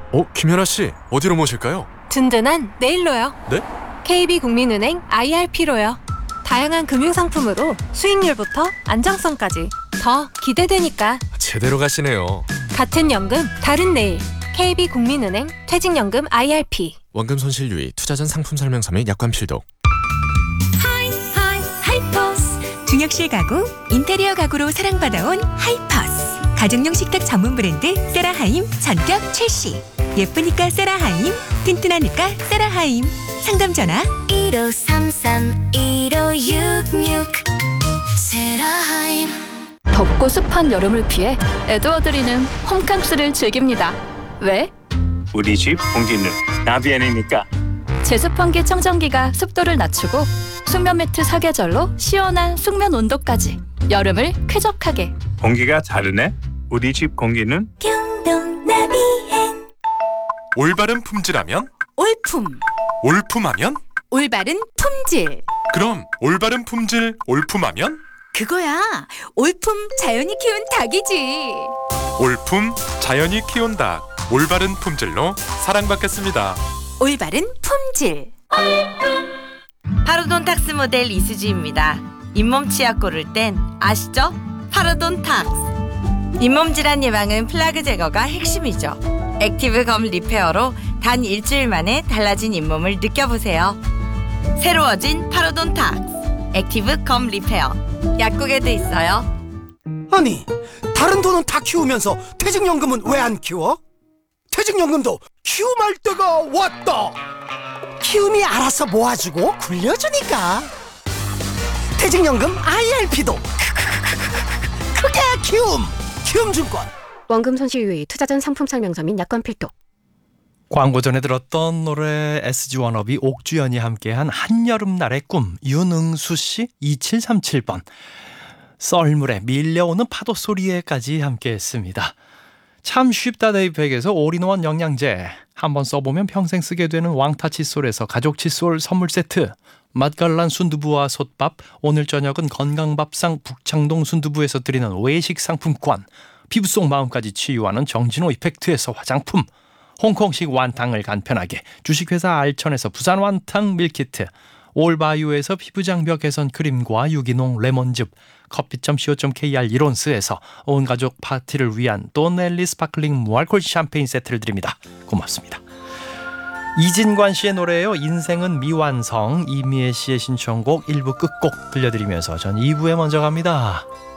김연아 씨, 어디로 모실까요? 든든한 내일로요. 네? KB국민은행 IRP로요. 다양한 금융상품으로 수익률부터 안정성까지 더 기대되니까. 제대로 가시네요. 같은 연금, 다른 내일. KB국민은행 퇴직연금 IRP. 원금 손실 유의, 투자 전 상품 설명서 및 약관 필독. 하이퍼스 중역실 가구, 인테리어 가구로 사랑받아온 하이퍼스. 가정용 식탁 전문 브랜드 세라하임 전격 출시. 예쁘니까 세라하임, 튼튼하니까 세라하임. 상담 전화 1533-1566 세라하임. 덥고 습한 여름을 피해 에드워드리는 홈캠프를 즐깁니다. 왜? 우리 집 공기는 나비엔이니까. 제습환기 청정기가 습도를 낮추고 숙면 매트 사계절로 시원한 숙면 온도까지 여름을 쾌적하게. 공기가 다르네. 우리 집 공기는 경동 나비엔. 올바른 품질하면? 올품, 올품하면? 올바른 품질. 그럼 올바른 품질 올품하면? 그거야, 올품 자연이 키운 닭이지. 올품 자연이 키운 닭, 올바른 품질로 사랑받겠습니다. 올바른 품질. 파로돈탁스 모델 이수지입니다. 잇몸 치약 고를 땐 아시죠? 파로돈탁스. 잇몸 질환 예방은 플라그 제거가 핵심이죠. 액티브 검 리페어로 단 일주일 만에 달라진 잇몸을 느껴보세요. 새로워진 파로돈탁스 액티브 검 리페어. 약국에도 있어요. 아니, 다른 돈은 다 키우면서 퇴직연금은 왜 안 키워? 퇴직연금도 키움할 때가 왔다. 키움이 알아서 모아주고 굴려주니까. 퇴직연금 IRP도 그게 키움증권. 원금 손실 유의, 투자 전 상품 설명서 및 약관 필독. 광고 전에 들었던 노래 SG 워너비 옥주연이 함께한 한여름날의 꿈. 윤응수 씨 2737번. 썰물에 밀려오는 파도 소리에까지 함께했습니다. 참 쉽다 데이팩에서 올인원 영양제. 한번 써보면 평생 쓰게 되는 왕타 칫솔에서 가족 칫솔 선물 세트. 맛깔난 순두부와 솥밥. 오늘 저녁은 건강밥상 북창동 순두부에서 드리는 외식 상품권. 피부 속 마음까지 치유하는 정진호 이펙트에서 화장품. 홍콩식 완탕을 간편하게. 주식회사 알천에서 부산 완탕 밀키트. 올바이오에서 피부장벽 개선 크림과 유기농 레몬즙. 커피.co.kr 이론스에서 온가족 파티를 위한 또넬리 스파클링 무알콜 샴페인 세트를 드립니다. 고맙습니다. 이진관 씨의 노래예요. 인생은 미완성. 이미애 씨의 신청곡 1부 끝곡 들려드리면서 전 2부에 먼저 갑니다.